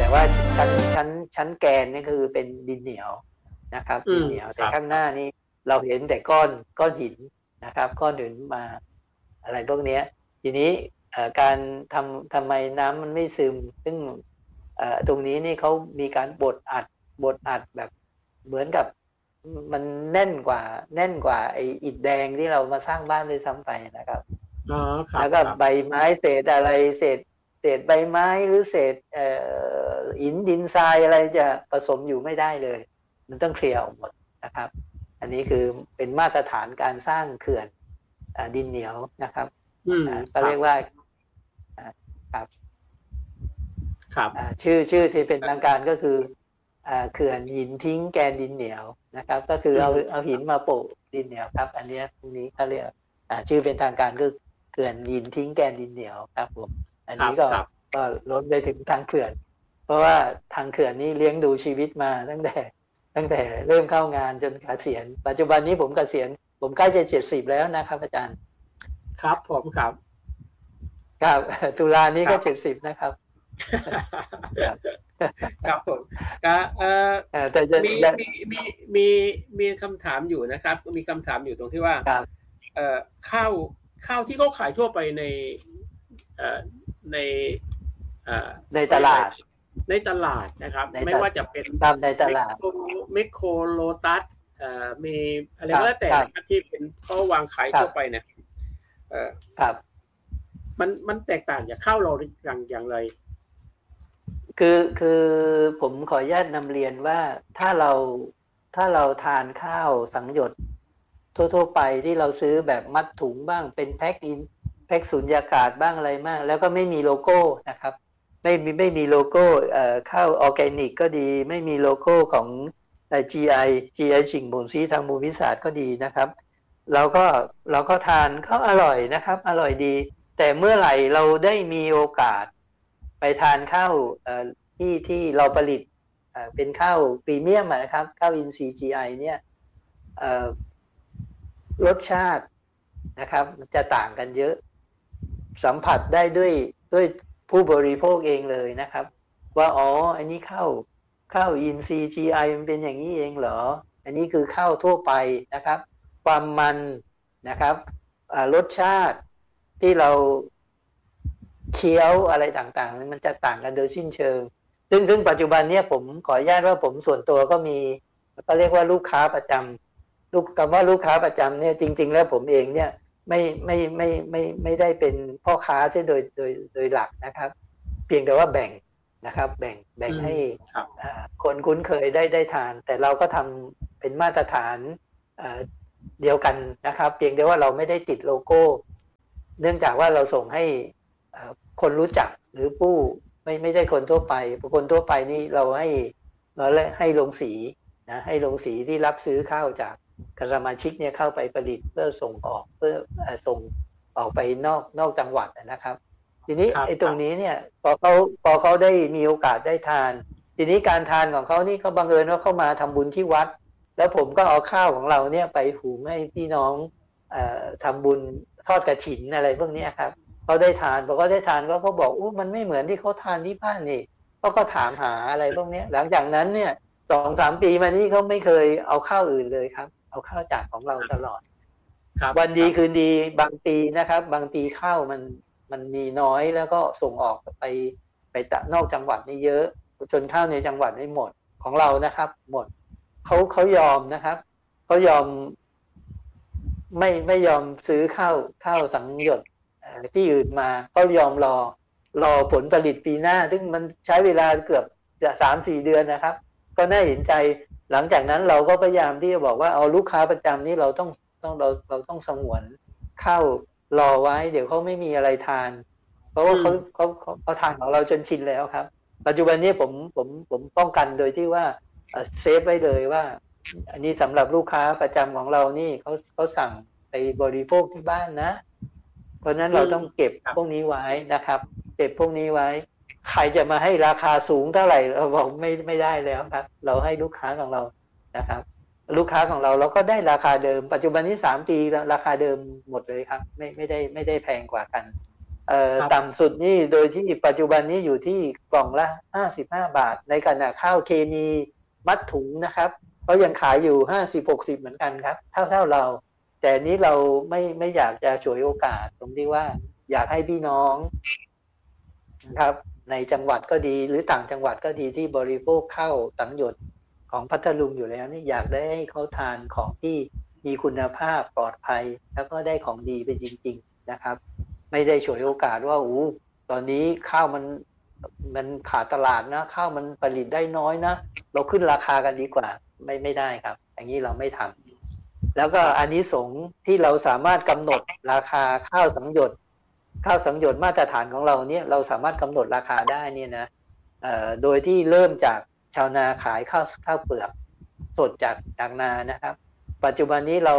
ว่าชั้นแกนนี่คือเป็นดินเหนียวนะครับดินเหนียวแต่ข้างหน้านี่เราเห็นแต่ก้อนหินนะครับก้อนหินมาอะไรพวกนี้ทีนี้การทำไมน้ำมันไม่ซึมซึ่งตรงนี้นี่เขามีการบดอัดแบบเหมือนกับมันแน่นกว่าไอ้อิฐแดงที่เรามาสร้างบ้านเลยซ้ำไปนะครับแล้วก็ใบไม้เศษอะไรเศษใบไม้หรือเศษหินดินทรายอะไรจะผสมอยู่ไม่ได้เลยมันต้องเคลียร์ออกหมดนะครับอันนี้คือเป็นมาตรฐานการสร้างเขื่อนดินเหนียวนะครับก็เรียกว่าครับชื่อที่เป็นทางการก็คือเขื่อนหินทิ้งแกนดินเหนียวนะครับก็คือเอาหินมาโปะดินเหนียวครับอันนี้ตรงนี้เขาเรียกชื่อเป็นทางการคือเขื่อนหินทิ้งแกนดินเหนียวครับผมอันนี้ก็ล้นไปถึงทางเขื่อนเพราะว่าทางเขื่อนนี้เลี้ยงดูชีวิตมาตั้งแต่เริ่มเข้างานจนเกษียณปัจจุบันนี้ผมเกษียณผมใกล้จะ70แล้วนะครับอาจารย์ครับผมครับตุลานี้ก็70นะครับครับผมแต่มีคำถามอยู่นะครับมีคำถามอยู่ตรงที่ว่าข้าวที่เขาขายทั่วไปในตลาดนะครับไม่ว่าจะเป็นในตลาดเมคโครโลตัสมีอะไรก็แล้วแต่ที่เป็นเขาวางขายทั่วไปเนี่ยครับมันแตกต่างจากข้าวเราอย่างไรคือผมขออนุญาตนำเรียนว่าถ้าเราทานข้าวสังหยดทั่วไปที่เราซื้อแบบมัดถุงบ้างเป็นแพ็คสุญญากาศบ้างอะไรบ้างแล้วก็ไม่มีโลโก้นะครับไม่มีโลโก้ข้าวออร์แกนิกก็ดีไม่มีโลโก้ของGI สิ่งบ่งชี้ทางภูมิศาสตร์ก็ดีนะครับเราก็ทานข้าวอร่อยนะครับอร่อยดีแต่เมื่อไหร่เราได้มีโอกาสไปทานข้าวที่เราผลิตเป็นข้าวพรีเมียมนะครับข้าวอินทรีย์ GI เนี่ยรสชาตินะครับจะต่างกันเยอะสัมผัสได้ด้วยผู้บริโภคเองเลยนะครับว่าอ๋ออันนี้ข้าวอินทรีย์ GI มันเป็นอย่างนี้เองเหรออันนี้คือข้าวทั่วไปนะครับความมันนะครับรสชาติที่เราเคี้ยวอะไรต่างๆมันจะต่างกันโดยสิ้นเชิงซึ่งปัจจุบันเนี่ยผมขออนุญาตว่าผมส่วนตัวก็มีก็เรียกว่าลูกค้าประจำคำว่าลูกค้าประจำเนี่ยจริงๆแล้วผมเองเนี่ยไม่ได้เป็นพ่อค้าใช่โดยหลักนะครับเพียงแต่ว่าแบ่งนะครับแบ่งให้คนคุ้นเคยได้ทานแต่เราก็ทำเป็นมาตรฐานเดียวกันนะครับเพียงแต่ว่าเราไม่ได้ติดโลโก้เนื่องจากว่าเราส่งให้คนรู้จักหรือผู้ไม่ได้คนทั่วไปคนทั่วไปนี่เราให้โรงสีนะให้โรงสีที่รับซื้อข้าวจากสมาชิกเนี่ยเข้าไปผลิตเพื่อส่งออกเพื่อส่งออกไปนอกจังหวัดนะครับทีนี้ไอ้ตรงนี้เนี่ยพอเขาได้มีโอกาสได้ทานทีนี้การทานของเขานี่เขาบังเอิญว่าเข้ามาทำบุญที่วัดแล้วผมก็เอาข้าวของเราเนี่ยไปหุงให้พี่น้องทำบุญทอดกฐินอะไรพวกนี้ครับเขาได้ทานพอเขาได้ทานก็เขาบอกมันไม่เหมือนที่เขาทานที่บ้านนี่ก็ถามหาอะไรพวกนี้หลังจากนั้นเนี่ย2-3 ปีมานี้เขาไม่เคยเอาข้าวอื่นเลยครับเอาข้าวจากของเราตลอดวันดีคืนดีบางปีนะครับบางปีข้าวมันมีน้อยแล้วก็ส่งออกไปนอกจังหวัดนี่เยอะจนข้าวในจังหวัดไม่หมดของเรานะครับหมดเขายอมนะครับเขายอมไม่ยอมซื้อข้าวสังหยดที่อื่นมาเขายอมรอผลผลิตปีหน้าซึ่งมันใช้เวลาเกือบจะ 3-4 เดือนนะครับก็น่าเห็นใจหลังจากนั้นเราก็พยายามที่จะบอกว่าเอาลูกค้าประจำนี้เราต้องสงวนข้าวรอไว้เดี๋ยวเขาไม่มีอะไรทานเพราะว่าเขาทานของเราจนชินแล้วครับปัจจุบันนี้ผมป้องกันโดยที่ว่าเซฟไว้เลยว่าอันนี้สำหรับลูกค้าประจำของเรานี่เขาสั่งไปบริโภคที่บ้านนะเพราะนั้นเราต้องเก็บพวกนี้ไว้นะครับเก็บพวกนี้ไว้ใครจะมาให้ราคาสูงเท่าไหร่เราบอกไม่ได้แล้วครับเราให้ลูกค้าของเรานะครับลูกค้าของเราก็ได้ราคาเดิมปัจจุบันนี้3 ปีราคาเดิมหมดเลยครับไม่ได้แพงกว่ากันต่ำสุดนี่โดยที่ปัจจุบันนี้อยู่ที่กล่องละ55 บาทในขณะข้าวเคมีมัดถุงนะครับก็ยังขายอยู่50-60เหมือนกันครับเท่าเราแต่นี้เราไม่อยากจะฉวยโอกาสตรงที่ว่าอยากให้พี่น้องนะครับในจังหวัดก็ดีหรือต่างจังหวัดก็ดีที่บริโภคข้าวสังหยดของพัทลุงอยู่แล้วนี่อยากได้ให้เขาทานของที่มีคุณภาพปลอดภัยแล้วก็ได้ของดีไปจริงๆนะครับไม่ได้ฉวยโอกาสว่าตอนนี้ข้าวมันขาดตลาดนะข้าวมันผลิตได้น้อยนะเราขึ้นราคากันดีกว่าไม่ได้ครับอย่างนี้เราไม่ทำแล้วก็อานิสงส์ที่เราสามารถกำหนดราคาข้าวสังหยดมาตรฐานของเราเนี่ยเราสามารถกำหนดราคาได้เนี่ยนะโดยที่เริ่มจากชาวนาขายข้าวเปลือกสดจากนานะครับปัจจุบันนี้เรา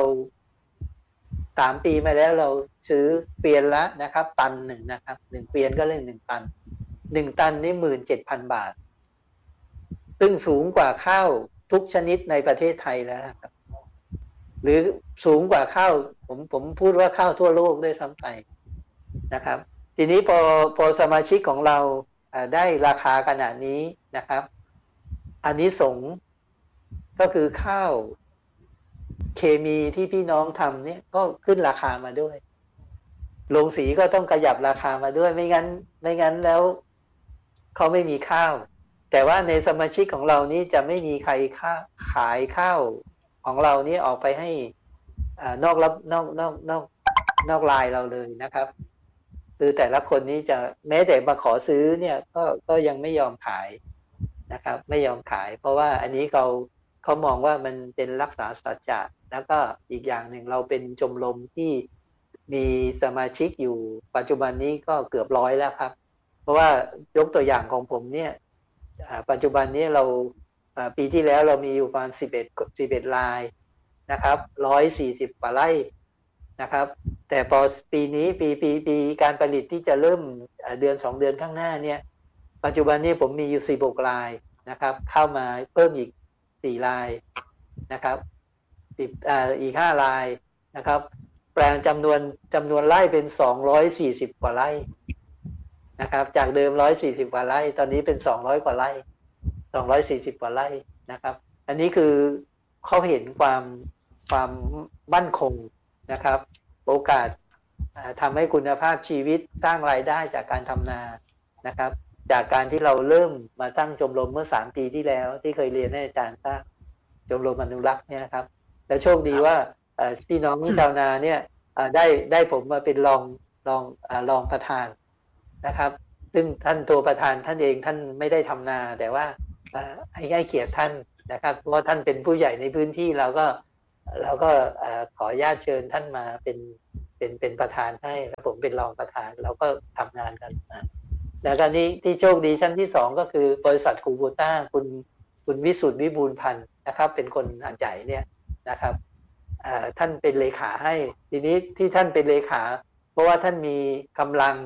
3 ปีมาแล้วเราซื้อเปลี่ยนละนะครับตันหนึ่งนะครับ1 เปลี่ยนก็เลย1 ตัน1 ตันนี่17,000 บาทซึ่งสูงกว่าข้าวทุกชนิดในประเทศไทยแล้วครับหรือสูงกว่าข้าวผมพูดว่าข้าวทั่วโลกด้วยซ้ำไปนะครับทีนี้พอสมาชิกของเราได้ราคาขนาดนี้นะครับอานิสงส์ก็คือข้าวเคมีที่พี่น้องทำเนี่ยก็ขึ้นราคามาด้วยโรงสีก็ต้องขยับราคามาด้วยไม่งั้นแล้วเขาไม่มีข้าวแต่ว่าในสมาชิกของเรานี้จะไม่มีใครขายข้าวของเรานี้ออกไปให้นอกลายเราเลยนะครับคือแต่ละคนนี้จะแม้แต่มาขอซื้อเนี่ยก็ยังไม่ยอมขายนะครับไม่ยอมขายเพราะว่าอันนี้เขามองว่ามันเป็นรักษาสัจจะแล้วก็อีกอย่างหนึ่งเราเป็นชมรมที่มีสมาชิกอยู่ปัจจุบันนี้ก็เกือบ100แล้วครับเพราะว่ายกตัวอย่างของผมเนี่ยปัจจุบันนี้เราปีที่แล้วเรามีอยู่ประมาณ11รายนะครับ140 กว่าไร่นะครับแต่พอปีนี้ปีการผลิตที่จะเริ่มเดือน2 เดือนข้างหน้าเนี่ยปัจจุบันนี้ผมมีอยู่16 รายนะครับเข้ามาเพิ่มอีก4 รายนะครับอีก5 รายนะครับแปลงจำนวนไร่เป็น240 กว่าไร่นะครับจากเดิม140 กว่าไร่ตอนนี้เป็น200 กว่าไร่240 กว่าไร่นะครับอันนี้คือเขาเห็นความมั่นคงนะครับโอกาสทำให้คุณภาพชีวิตสร้างรายได้จากการทำนานะครับจากการที่เราเริ่มมาสร้างชมรมเมื่อ3 ปีที่แล้วที่เคยเรียนให้อาจารย์สร้างชมรมอนุรักษ์เนี่ยนะครับและโชคดีว่าพี่น้องชาวนาเนี่ยได้ผมมาเป็นรองประธานนะครับซึ่งท่านตัวประธานท่านเองท่านไม่ได้ทำนาแต่ว่าให้เกียรติท่านนะครับเพราะว่าท่านเป็นผู้ใหญ่ในพื้นที่เราก็ขออนุญาตเชิญท่านมาเป็นประธานให้แล้วผมเป็นรองประธานเราก็ทำงานกันแล้วก็นี้ที่โชคดีชั้นที่2ก็คือบริษัทคูโบต้าคุณวิสุทธิ์วิบูลย์พันธ์นะครับเป็นคนหาดใหญ่เนี่ยนะครับท่านเป็นเลขาให้ทีนี้ที่ท่านเป็นเลขาเพราะว่าท่านมีกำลัง